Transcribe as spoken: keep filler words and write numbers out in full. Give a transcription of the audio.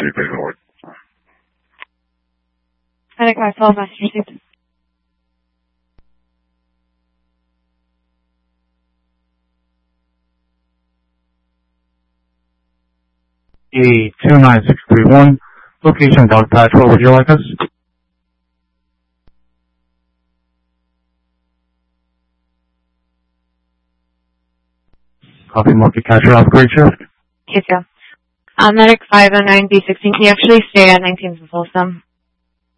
three paperwork. Medic five twelve, message received. A two nine six three one, location dog patch, where would you like us? Copy, market catcher off, great shift. Yes, yeah. Uh, Medic five oh nine B sixteen, can you actually stay at nineteen Folsom?